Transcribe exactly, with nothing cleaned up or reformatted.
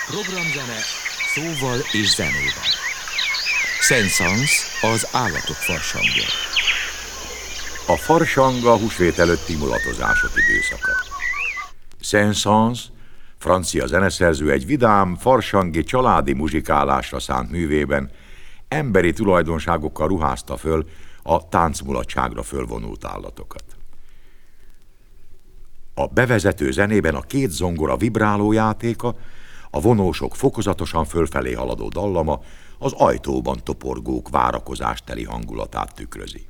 Programzene szóval és zenével. Saint-Saëns, az állatok farsangja. A farsang a húsvét előtti mulatozások időszaka. Saint-Saëns, francia zeneszerző, egy vidám, farsangi, családi muzsikálásra szánt művében emberi tulajdonságokkal ruházta föl a táncmulatságra fölvonult állatokat. A bevezető zenében a két zongora vibráló játéka, a vonósok fokozatosan fölfelé haladó dallama az ajtóban toporgók várakozásteli hangulatát tükrözi.